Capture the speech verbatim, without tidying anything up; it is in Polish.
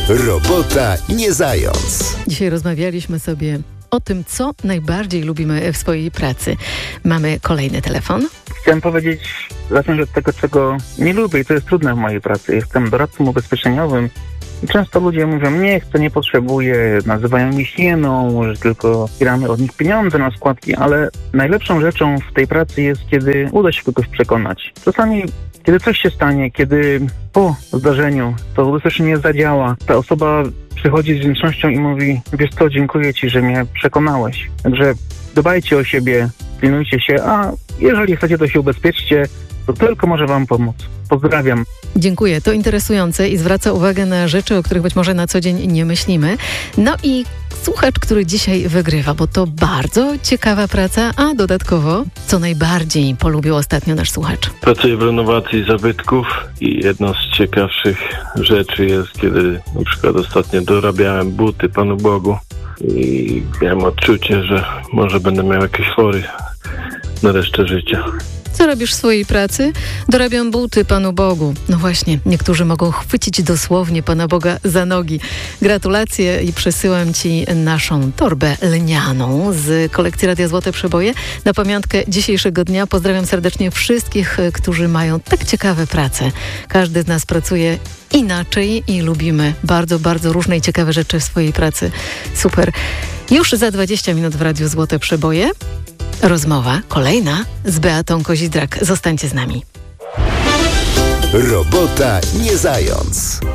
Robota nie zając. Dzisiaj rozmawialiśmy sobie o tym, co najbardziej lubimy w swojej pracy. Mamy kolejny telefon. Chciałem powiedzieć, zacząć od tego, czego nie lubię i co jest trudne w mojej pracy. Jestem doradcą ubezpieczeniowym i często ludzie mówią, nie chcę, nie potrzebuję, nazywają mnie hieną, że tylko zbieramy od nich pieniądze na składki, ale najlepszą rzeczą w tej pracy jest, kiedy uda się kogoś przekonać. Czasami, kiedy coś się stanie, kiedy po zdarzeniu to ubezpieczenie zadziała, ta osoba przychodzi z wdzięcznością i mówi, wiesz co, dziękuję Ci, że mnie przekonałeś. Także dbajcie o siebie, pilnujcie się, a jeżeli chcecie, to się ubezpieczcie, to tylko może Wam pomóc. Pozdrawiam. Dziękuję, to interesujące i zwraca uwagę na rzeczy, o których być może na co dzień nie myślimy. No i słuchacz, który dzisiaj wygrywa, bo to bardzo ciekawa praca, a dodatkowo, co najbardziej polubił ostatnio nasz słuchacz. Pracuję w renowacji zabytków i jedną z ciekawszych rzeczy jest, kiedy na przykład ostatnio dorabiałem buty Panu Bogu i miałem odczucie, że może będę miał jakieś chory na resztę życia. Co robisz w swojej pracy? Dorabiam buty Panu Bogu. No właśnie, niektórzy mogą chwycić dosłownie Pana Boga za nogi. Gratulacje i przesyłam Ci naszą torbę lnianą z kolekcji Radia Złote Przeboje. Na pamiątkę dzisiejszego dnia pozdrawiam serdecznie wszystkich, którzy mają tak ciekawe prace. Każdy z nas pracuje inaczej i lubimy bardzo, bardzo różne i ciekawe rzeczy w swojej pracy. Super. Już za dwadzieścia minut w Radiu Złote Przeboje. Rozmowa kolejna z Beatą Kozidrak. Zostańcie z nami. Robota nie zając.